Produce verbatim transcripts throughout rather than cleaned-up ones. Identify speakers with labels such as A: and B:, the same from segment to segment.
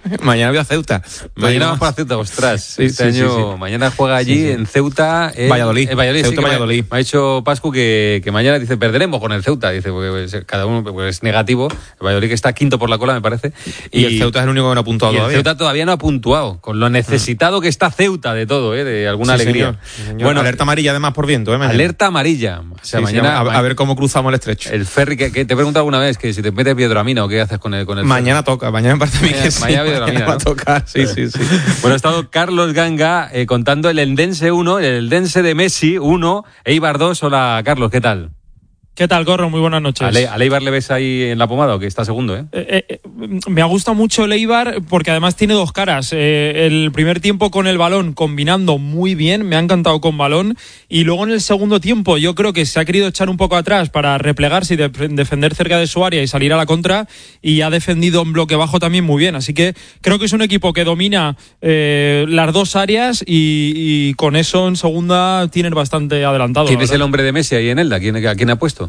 A: Mañana voy a Ceuta.
B: Mañana vamos para Ceuta, ostras.
A: Sí,
B: este
A: sí,
B: año,
A: sí, sí.
B: mañana juega allí sí, sí. en Ceuta. En
A: Valladolid.
B: En Valladolid,
A: Ceuta,
B: sí,
A: Valladolid.
B: Me, me ha dicho Pascu que, que mañana dice perderemos con el Ceuta. Dice, porque cada uno pues, es negativo. El Valladolid que está quinto por la cola, me parece.
A: Y, y el Ceuta es el único que no ha puntuado
B: y
A: todavía.
B: El Ceuta todavía no ha puntuado, con lo necesitado mm. que está Ceuta de todo, ¿eh? De alguna
A: sí,
B: alegría.
A: Señor. Sí, señor. Bueno, alerta amarilla además por viento, ¿eh? Mañana.
B: Alerta amarilla. O sea,
A: sí,
B: mañana.
A: Sí, a, a ver cómo cruzamos el estrecho.
B: El ferry, que, que te he preguntado alguna vez que si te metes Piedramina o qué haces con el, con el
A: Mañana
B: ferry.
A: toca, mañana me parece a mí que sí.
B: Mañana Piedramina,
A: va a
B: ¿no?
A: tocar, sí, sí, sí.
B: Bueno, ha estado Carlos Ganga eh, contando el Eldense uno, el Eldense de Messi uno, Eibar dos. Hola, Carlos, ¿qué tal?
C: ¿Qué tal, Corro? Muy buenas noches.
B: ¿A Eibar le ves ahí en la pomada o que está segundo, eh?
C: Eh, eh, me ha gustado mucho el Eibar porque además tiene dos caras. Eh, el primer tiempo con el balón combinando muy bien, me ha encantado con balón. Y luego en el segundo tiempo yo creo que se ha querido echar un poco atrás para replegarse y de, defender cerca de su área y salir a la contra. Y ha defendido en bloque bajo también muy bien. Así que creo que es un equipo que domina eh, las dos áreas y, y con eso en segunda tienen bastante adelantado.
B: ¿Quién es el hombre de Messi ahí en Elda? ¿Quién, ¿A quién ha puesto?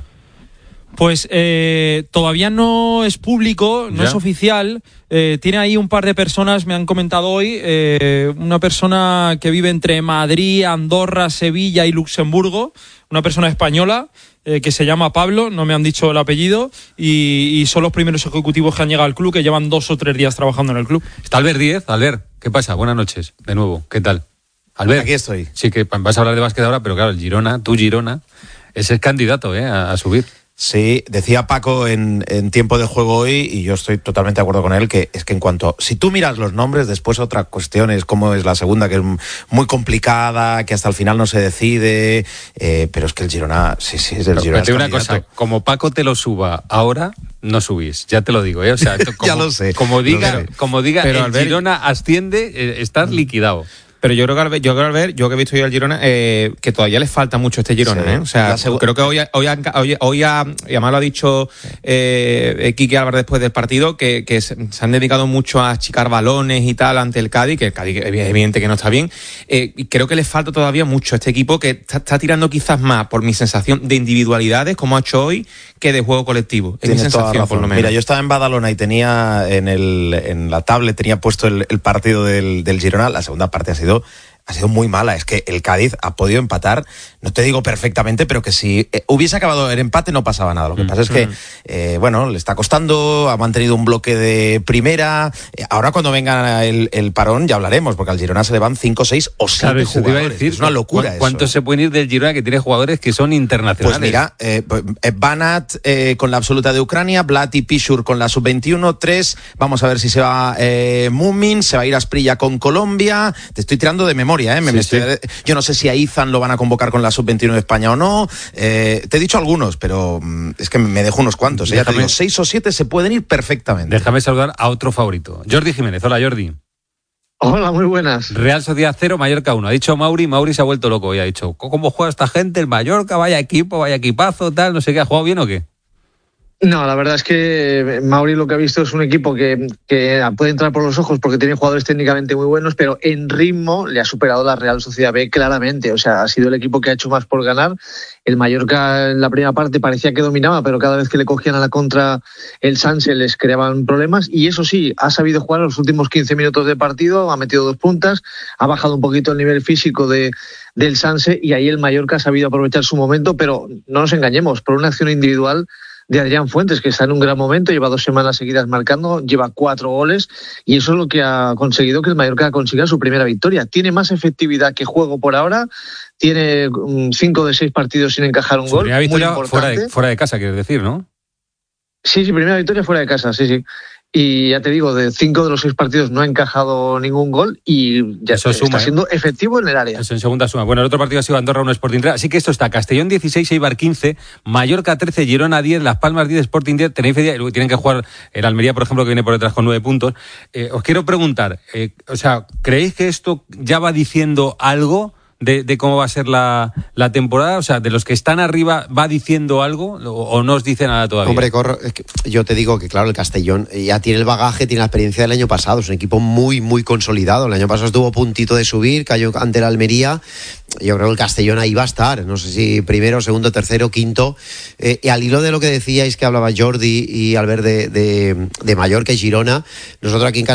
C: Pues eh, todavía no es público, no
B: ¿Ya?
C: es oficial. Eh, tiene ahí un par de personas, me han comentado hoy, eh, una persona que vive entre Madrid, Andorra, Sevilla y Luxemburgo, una persona española eh, que se llama Pablo, no me han dicho el apellido, y, y son los primeros ejecutivos que han llegado al club, que llevan dos o tres días trabajando en el club.
B: Está Albert Díez. Albert, ¿qué pasa? Buenas noches, de nuevo, ¿qué tal? Albert,
D: aquí estoy.
B: Sí, que vas a hablar de básquet ahora, pero claro, el Girona, tu Girona, ese es candidato eh, a, a subir.
D: Sí, decía Paco en, en tiempo de juego hoy, y yo estoy totalmente de acuerdo con él, que es que en cuanto, si tú miras los nombres, después otra cuestión es cómo es la segunda, que es muy complicada, que hasta el final no se decide, eh, pero es que el Girona, sí, sí, es el
B: pero,
D: Girona.
B: Pero una cosa, como Paco te lo suba ahora, no subís, ya te lo digo, ¿eh? O sea, como,
D: ya lo sé.
B: Como diga,
D: lo sé.
B: como diga
A: pero
B: el
A: Albert,
B: Girona asciende, eh, estás liquidado.
A: Pero yo creo que al ver, yo creo que al ver, yo que he visto hoy al Girona, eh, que todavía les falta mucho este Girona, sí, ¿eh? O sea, segu- creo que hoy, hoy, hoy, hoy ha, y además lo ha dicho eh, Quique Álvarez después del partido, que, que se, se han dedicado mucho a achicar balones y tal ante el Cádiz, que el Cádiz es evidente que no está bien. Eh, y creo que les falta todavía mucho a este equipo, que está, está tirando quizás más, por mi sensación, de individualidades, como ha hecho hoy, que de juego colectivo. Es mi sensación, por lo menos.
D: Mira, yo estaba en Badalona y tenía en, el, en la tablet, tenía puesto el, el partido del, del Girona. La segunda parte ha sido... ha sido muy mala. Es que el Cádiz ha podido empatar, no te digo perfectamente, pero que si eh, hubiese acabado el empate no pasaba nada. Lo que mm. pasa es que, eh, bueno, le está costando, ha mantenido un bloque de primera. Eh, ahora cuando venga el, el parón ya hablaremos, porque al Girona se le van cinco, seis o siete claro, jugadores. Te iba a decir, es una locura eso.
B: ¿Cuántos se pueden ir del Girona, que tiene jugadores que son internacionales?
D: Pues mira, eh, Banat eh, con la absoluta de Ucrania, Blat y Pichur con la sub veintiuno, tres, vamos a ver si se va eh, Mumin, se va a ir Asprilla con Colombia. Te estoy tirando de memoria. ¿eh? Me,
B: sí,
D: me estoy,
B: sí.
D: Yo no sé si a Izan lo van a convocar con la sub veintiuno de España o no. Eh, te he dicho algunos, pero es que me dejo unos cuantos. ¿eh? Ya te digo, seis o siete se pueden ir perfectamente.
B: Déjame saludar a otro favorito. Jordi Jiménez. Hola, Jordi.
E: Hola, muy buenas.
B: Real Sociedad cero, Mallorca uno. Ha dicho Mauri, Mauri se ha vuelto loco y ha dicho, ¿cómo juega esta gente? El Mallorca, vaya equipo, vaya equipazo, tal, no sé qué. ¿Ha jugado bien o qué?
E: No, la verdad es que Mauri lo que ha visto es un equipo que, que puede entrar por los ojos porque tiene jugadores técnicamente muy buenos, pero en ritmo le ha superado la Real Sociedad B claramente. O sea, ha sido el equipo que ha hecho más por ganar. El Mallorca en la primera parte parecía que dominaba, pero cada vez que le cogían a la contra el Sanse les creaban problemas. Y eso sí, ha sabido jugar los últimos quince minutos de partido, ha metido dos puntas, ha bajado un poquito el nivel físico de, del Sanse y ahí el Mallorca ha sabido aprovechar su momento, pero no nos engañemos, por una acción individual de Adrián Fuentes, que está en un gran momento, lleva dos semanas seguidas marcando, lleva cuatro goles y eso es lo que ha conseguido que el Mallorca consiga su primera victoria. Tiene más efectividad que juego por ahora, tiene um, cinco de seis partidos sin encajar un
B: su
E: gol.
B: Primera victoria fuera de, fuera de casa, quieres decir, ¿no?
E: Sí, sí, primera victoria fuera de casa, sí, sí. Y ya te digo, de cinco de los seis partidos no ha encajado ningún gol y ya
B: Eso
E: está
B: suma,
E: siendo
B: ¿eh?
E: efectivo en el área.
B: Eso en segunda suma. Bueno, el otro partido ha sido Andorra uno Sporting tres. Así que esto está Castellón dieciséis, Eibar quince, Mallorca trece, Girona diez, Las Palmas diez, Sporting diez, Tenerife diez. Tienen que jugar el Almería, por ejemplo, que viene por detrás con nueve puntos. Eh, os quiero preguntar, eh, o sea, ¿creéis que esto ya va diciendo algo de, de cómo va a ser la, la temporada? O sea, de los que están arriba, ¿va diciendo algo o, o no os dice nada todavía?
F: Hombre, Corro, es que yo te digo que claro, el Castellón ya tiene el bagaje, tiene la experiencia del año pasado, es un equipo muy, muy consolidado. El año pasado estuvo a puntito de subir, cayó ante el Almería. Yo creo que el Castellón ahí va a estar, no sé si primero, segundo, tercero, quinto. Eh, y al hilo de lo que decíais, que hablaba Jordi y Albert de, de, de Mallorca y Girona, nosotros aquí en